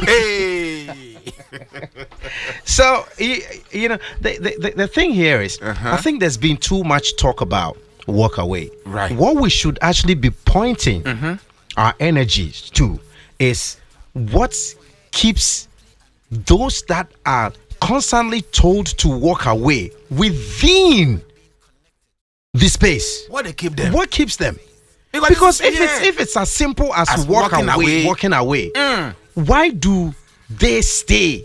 Hey. So the thing here is, I think there's been too much talk about walk away. Right. What we should actually be pointing our energies to is what keeps those that are constantly told to walk away within the space. What they keep them? What keeps them? Because if it's as simple as walking away, why do they stay?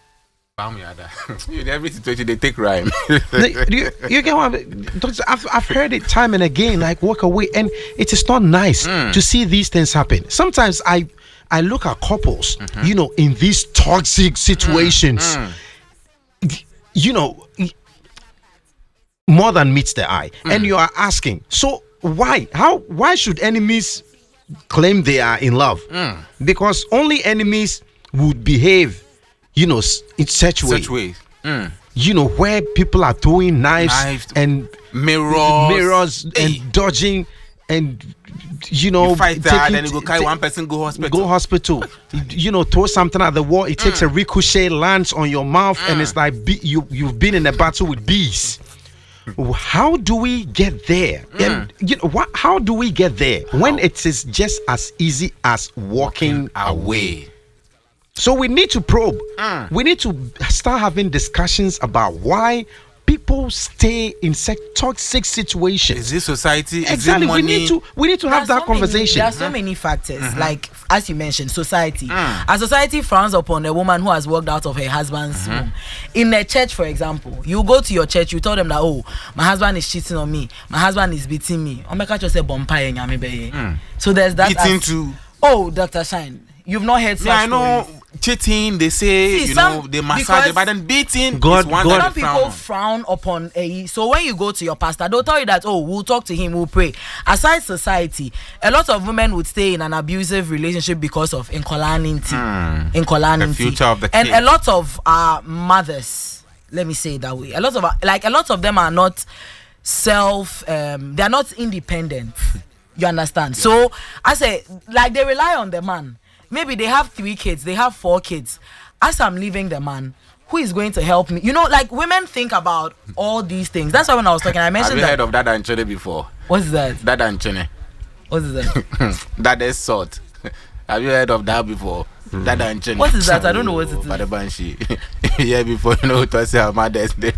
In every situation they take rhyme. You get what I've heard it time and again, like walk away, and it is not nice to see these things happen. Sometimes I look at couples, in these toxic situations, more than meets the eye, and you are asking, so why should enemies claim they are in love? Because only enemies would behave in such way. Where people are throwing knives and mirrors and dodging, and you fight that, and you go carry one person go hospital. Throw something at the wall, it takes a ricochet, lands on your mouth, and it's like you've been in a battle with bees. How do we get there? And how do we get there when it is just as easy as walking away? So we need to probe. We need to start having discussions about why people stay in such toxic situations. Is this society? Exactly. Is it money? We need to have that conversation. There are so many factors, like as you mentioned, society. A society frowns upon a woman who has walked out of her husband's home. In a church, for example, you go to your church, you tell them that, oh, my husband is cheating on me, my husband is beating me. So there's that. Beating too. Oh, Dr. Shine, you've not heard such I know. stories. Cheating, they say, they massage, but then beating. Some people frown upon a. So when you go to your pastor, they'll tell you that, oh, we'll talk to him, we'll pray. Aside society, a lot of women would stay in an abusive relationship because of incolanity. The future of the kid. And a lot of mothers, let me say it that way. A lot of them are not they are not independent. You understand? Yeah. So I say, they rely on the man. Maybe they have 3 kids, they have 4 kids. As I'm leaving the man, who is going to help me? Women think about all these things. That's why when I was talking, I mentioned Have you heard of Dada and Chene before? What's that? Dada and Chene. What is that? That is salt. Have you heard of that before? Dada and Chene. What is that? I don't know what it is. Badabanshi. Yeah, before to say our mother's day.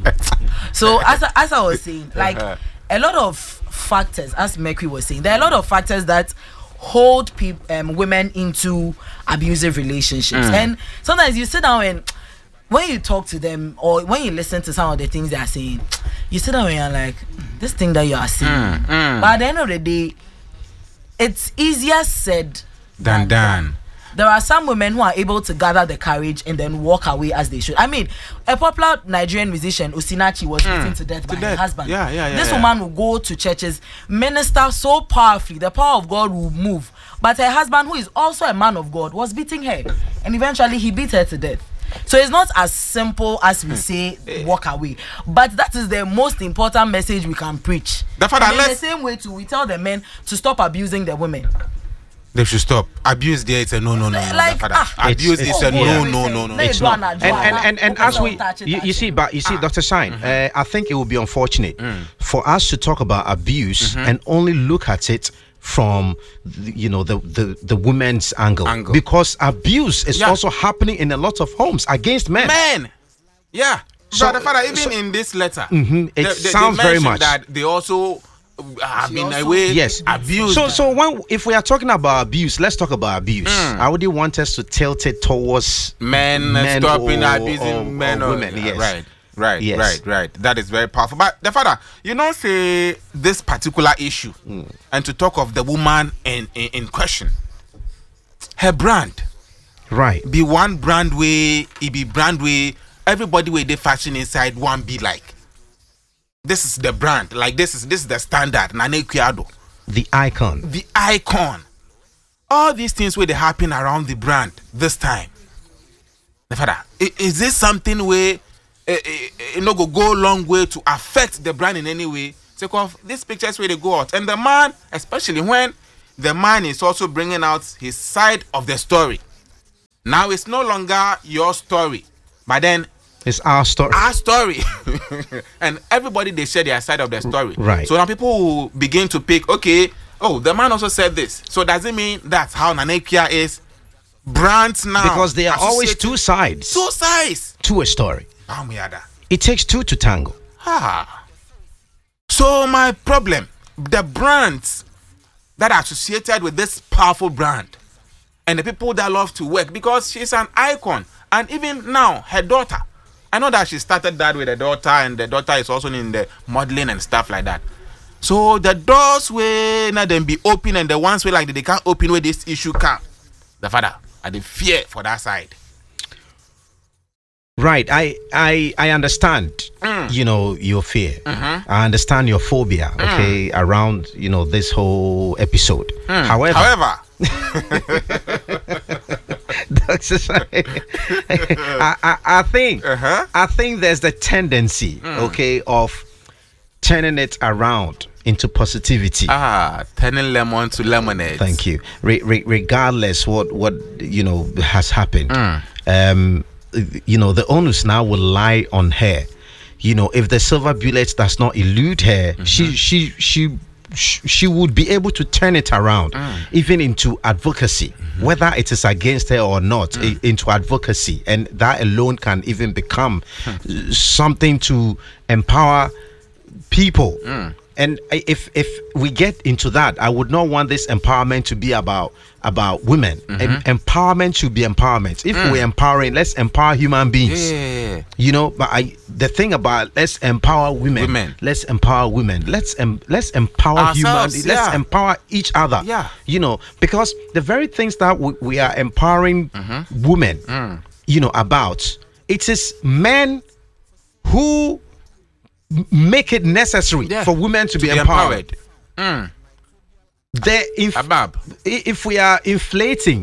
So as I was saying, a lot of factors, as Mercury was saying, there are a lot of factors that hold women into abusive relationships. And sometimes you sit down and when you talk to them or when you listen to some of the things they are saying, you sit down and you're like, this thing that you are saying. But at the end of the day, it's easier said than done. There are some women who are able to gather the courage and then walk away as they should. I mean, a popular Nigerian musician, Osinachi, was beaten to death by her husband. This woman will go to churches, minister so powerfully, the power of God will move. But her husband, who is also a man of God, was beating her. And eventually he beat her to death. So it's not as simple as we say walk away. But that is the most important message we can preach. In the same way too, we tell the men to stop abusing the women. They should stop. Abuse there, it's a no. Abuse is a no. It's not. And as you see, Dr. Shine, I think it would be unfortunate for us to talk about abuse and only look at it from the women's angle. Because abuse is also happening in a lot of homes against men. Yeah. So, Father, even in this letter, it sounds very much that they also abuse. So if we are talking about abuse, let's talk about abuse. I wouldn't want us to tilt it towards men stopping abusing men or women. Yes. Right. That is very powerful. But the Father, say this particular issue, and to talk of the woman in question, her brand, right? Be one brand way, it be brand way. Everybody way they fashion inside one be like. This is the brand. This is the standard. Nane Kwiado. The icon. The icon. All these things where they happen around the brand this time. The Father, is this something where go a long way to affect the brand in any way? Because these pictures where they go out. And the man, especially when the man is also bringing out his side of the story. Now it's no longer your story, but then It's our story. our story. And everybody, they share their side of the story. Right. So now people will begin to pick, okay, oh, the man also said this. So does it mean that's how Nanekia is? Brands now. Because there are always associated- two sides Two sides. to a story. Bamiada. It takes two to tango. Ah. So my problem, the brands that are associated with this powerful brand and the people that love to work, because she's an icon. And even now, her daughter, I know that she started that with her daughter, and the daughter is also in the modeling and stuff like that. So the doors will not then be open, and the ones where like they can't open where this issue come. The father, I the fear for that side. Right. I understand, you know, your fear. I understand your phobia, okay, around, you know, this whole episode. However, I think there's the tendency, okay, of turning it around into positivity. Turning lemon to lemonade. Thank you. Regardless what you know has happened, you know, the onus now will lie on her. You know, if the silver bullet does not elude her, she would be able to turn it around, even into advocacy, whether it is against her or not, into advocacy, and that alone can even become something to empower people. And if we get into that, I would not want this empowerment to be about women. Empowerment should be empowerment. If we're empowering, let's empower human beings. Yeah. You know, but the thing about let's empower women. Let's empower women. Let's empower Ourselves, human. Let's empower each other. Yeah. You know, because the very things that we are empowering women, you know, about, it is men who make it necessary for women to be empowered. If we are inflating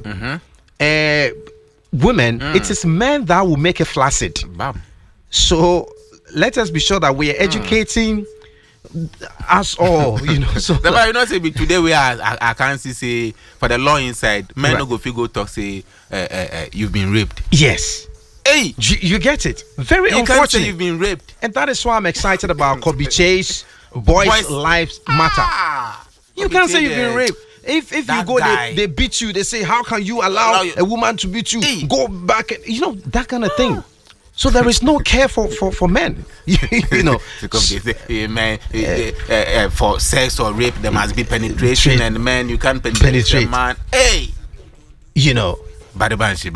women, it is men that will make it flaccid. So let us be sure that we are educating us all, you know. So you know, say today we are I can't say for the law inside, men no go figure talk say you've been raped. Yes. Hey, you get it. Very you unfortunate. Can't say you've been raped, and that is why I'm excited about Kobe Chase. Boys' lives matter. You can't say you've been raped. If you go, they beat you. They say, how can you allow a woman to beat you? Hey. Go back, you know, that kind of thing. So there is no care for men. You know, because they say, man, for sex or rape there must be penetration, and man, you can't penetrate a man. Hey, you know. Right.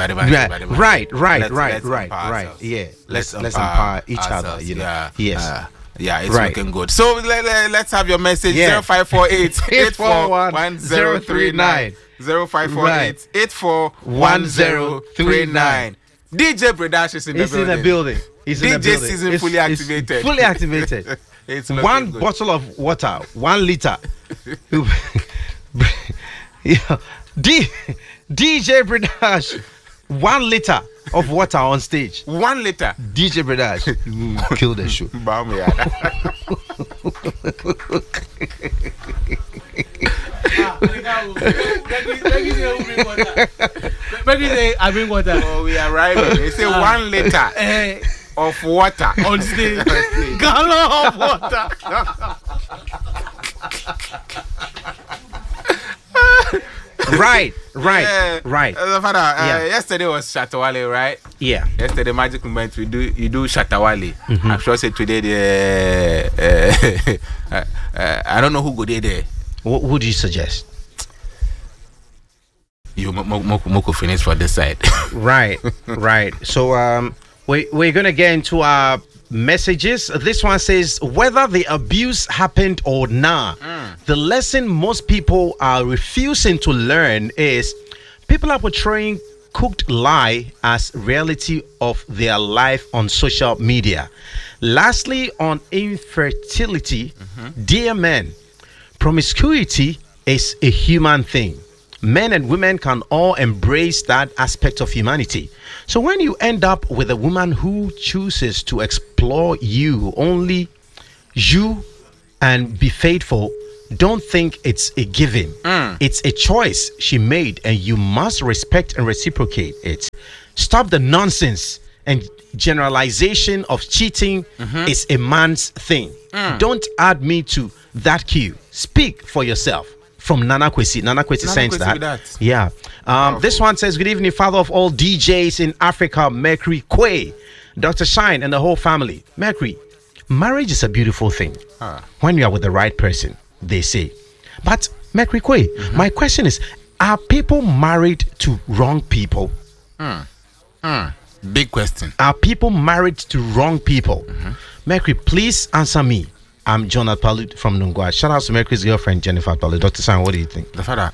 Yeah, let's empower each other. You know, yes. Yeah, it's looking good. So let's have your message. 0548 841 1039 0548 841 DJ Bredash is in the building. DJ season fully activated. Fully activated. It's one good. bottle of water, 1 liter. Yeah. DJ Bredash, 1 liter of water on stage. 1 liter. DJ Bredash, kill the show. I bring water. Oh, we are arriving. They say 1 liter of water On stage. Gallon of water. Right. Father, yesterday was Shatawale, right? Yeah. Yesterday, Magic Moment, you do Shatawale. I'm sure say today, I don't know who go there. What would you suggest? You Moko finish for this side. Right. So we're gonna get into our messages. This one says, whether the abuse happened or not, the lesson most people are refusing to learn is people are portraying cooked lie as reality of their life on social media. Lastly, on infertility, dear men, promiscuity is a human thing. Men and women can all embrace that aspect of humanity. So when you end up with a woman who chooses to explore you, only you, and be faithful, don't think it's a given. It's a choice she made, and you must respect and reciprocate it. Stop the nonsense and generalization of cheating is a man's thing. Don't add me to that queue. Speak for yourself. From Nana Kwesi. Nana Kwesi sends that. Yeah. This one says, good evening, father of all DJs in Africa, Mercury Quay, Dr. Shine, and the whole family. Mercury, marriage is a beautiful thing when you are with the right person, they say. But Mercury Quay, my question is, are people married to wrong people? Big question. Are people married to wrong people? Mercury, please answer me. I'm Jonathan Palu from Nungwa. Shout out to Mercury's girlfriend, Jennifer Palu. Dr. Sam, what do you think? The father?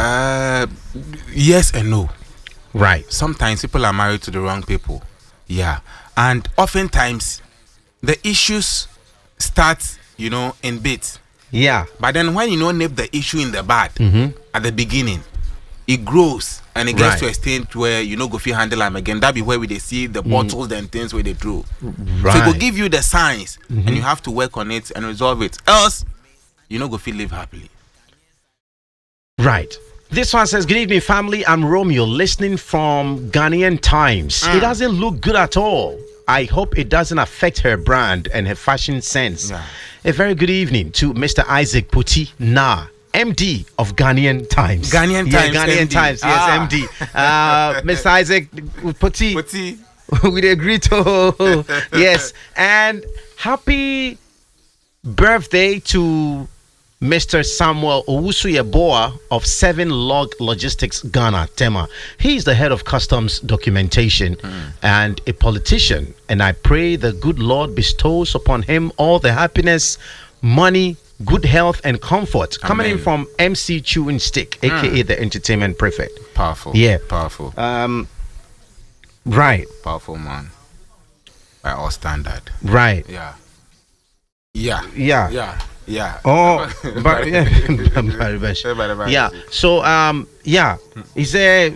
Yes and no. Right. Sometimes people are married to the wrong people. Yeah. And oftentimes, the issues start, in bits. Yeah. But then when you nip the issue in the bud at the beginning, it grows and it gets to a stage where go feel handle them again. That be where they see the bottles and things where they throw. Right. So it will give you the signs and you have to work on it and resolve it. Else, go feel live happily. Right. This one says, good evening, family. I'm Romeo, listening from Ghanaian Times. It doesn't look good at all. I hope it doesn't affect her brand and her fashion sense. Yeah. A very good evening to Mr. Isaac Puti Na, MD of Ghanaian Times. Ghanaian Times, yes, MD. Mr. Isaac Puti. We agree to. Yes. And happy birthday to Mr. Samuel Owusu-Yeboah of 7 Log Logistics Ghana, Tema. He's the head of customs documentation and a politician. And I pray the good Lord bestows upon him all the happiness, money, good health, and comfort. Amen. Coming in from MC Chewing Stick, aka the entertainment prefect. Powerful. Yeah. Powerful. Right. Powerful man. By all standard. Right. Yeah. Oh, but yeah. Yeah. So is there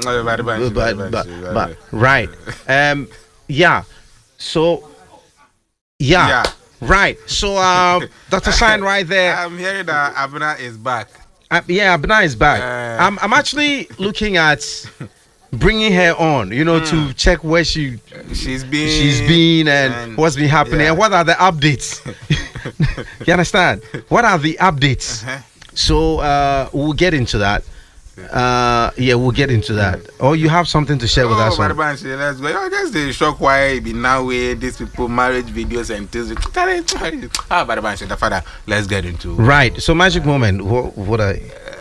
but right. Yeah. So yeah. Right. So Dr. Shine right there. I'm hearing that Abna is back. Abna is back. I'm actually looking at bringing her on, to check where she's been and what's been happening and what are the updates. You understand? What are the updates? So we'll get into that. We'll get into that. Or you have something to share with us? Let's go. That's the shock why be now where these people marriage videos and things. The father. Let's get into right. So magic moment. What are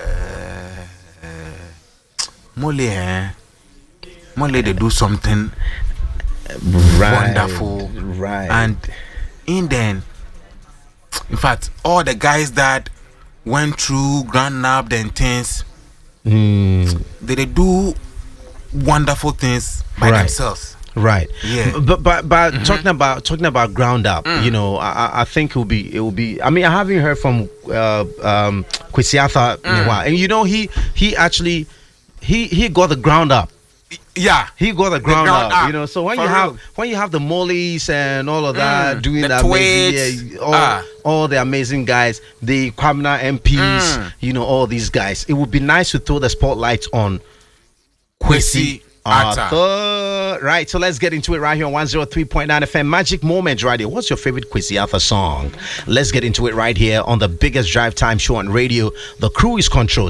Mole they do something wonderful, right? And in fact, all the guys that went through Grand Nab and things, they do wonderful things by themselves. Right. Yeah. But talking about ground up, I think it will be. I mean, I haven't heard from Kwesi Arthur in a while, and he actually he got the ground up. Yeah, he got the ground up. So when you have the Mollies and all of that doing that amazing, all the amazing guys, the Kwamina MPs, all these guys, it would be nice to throw the spotlight on Kwesi Arthur. Right, so let's get into it right here on 103.9 FM. Magic Moments right here. What's your favorite Kwesi Arthur song? Let's get into it right here on the biggest drive time show on radio. The crew is control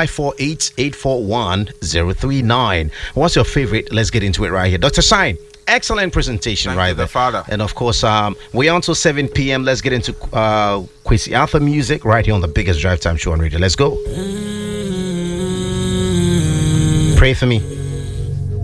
0548-841-039. What's your favorite? Let's get into it right here. Dr. Shine, excellent presentation. Thank you, there. The father. And of course, we're until 7 p.m. Let's get into Kwesi Arthur music right here on the biggest drive time show on radio. Let's go. Pray for me.